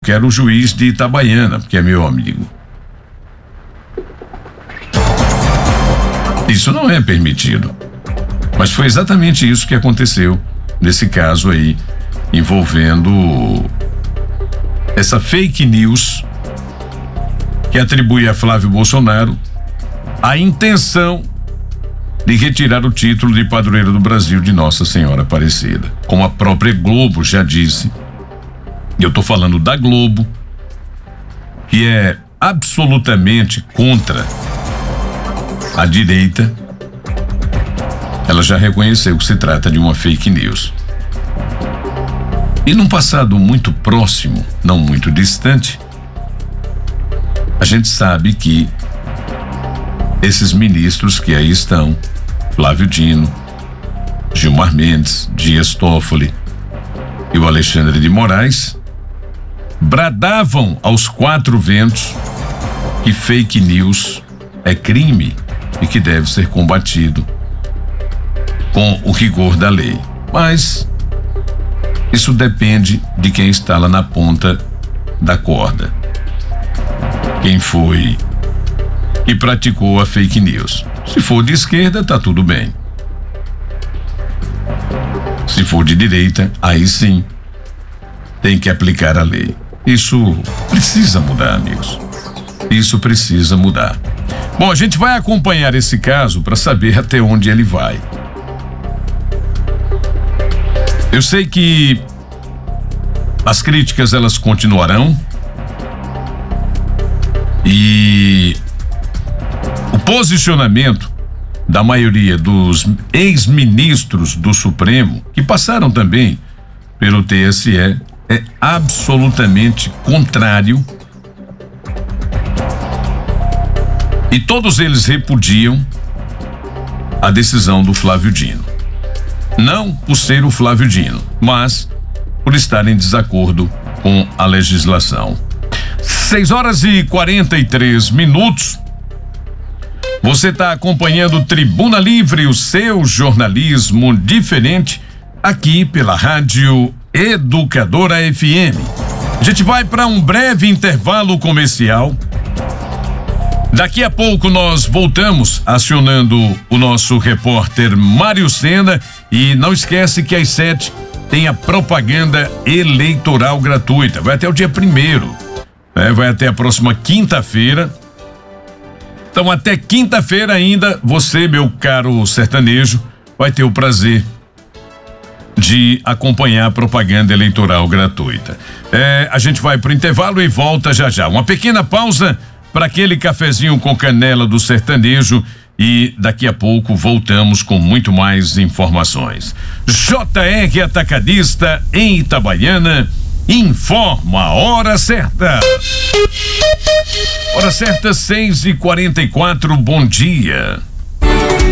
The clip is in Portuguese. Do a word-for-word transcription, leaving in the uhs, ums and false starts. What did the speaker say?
quero o juiz de Itabaiana, porque é meu amigo. Isso não é permitido. Mas foi exatamente isso que aconteceu nesse caso aí, envolvendo essa fake news que atribui a Flávio Bolsonaro a intenção de retirar o título de padroeiro do Brasil de Nossa Senhora Aparecida. Como a própria Globo já disse, e eu tô falando da Globo, que é absolutamente contra a direita, ela já reconheceu que se trata de uma fake news. E num passado muito próximo, não muito distante, a gente sabe que esses ministros que aí estão, Flávio Dino, Gilmar Mendes, Dias Toffoli e o Alexandre de Moraes, bradavam aos quatro ventos que fake news é crime e que deve ser combatido com o rigor da lei. Mas isso depende de quem está lá na ponta da corda. Quem foi que praticou a fake news. Se for de esquerda, tá tudo bem. Se for de direita, aí sim tem que aplicar a lei. Isso precisa mudar, amigos. Isso precisa mudar. Bom, a gente vai acompanhar esse caso para saber até onde ele vai. Eu sei que as críticas elas continuarão e o posicionamento da maioria dos ex-ministros do Supremo, que passaram também pelo T S E, é absolutamente contrário. E todos eles repudiam a decisão do Flávio Dino. Não por ser o Flávio Dino, mas por estar em desacordo com a legislação. seis horas e quarenta e três minutos. Você está acompanhando Tribuna Livre, o seu jornalismo diferente, aqui pela Rádio Educadora F M. A gente vai para um breve intervalo comercial. Daqui a pouco nós voltamos acionando o nosso repórter Mário Sena e não esquece que às sete tem a propaganda eleitoral gratuita. Vai até o dia primeiro, né? Vai até a próxima quinta-feira. Então até quinta-feira ainda você, meu caro sertanejo, vai ter o prazer de acompanhar a propaganda eleitoral gratuita. É, a gente vai pro intervalo e volta já já. Uma pequena pausa para aquele cafezinho com canela do sertanejo e daqui a pouco voltamos com muito mais informações. J R Atacadista em Itabaiana informa a hora certa. Hora certa, seis e quarenta e quatro, bom dia.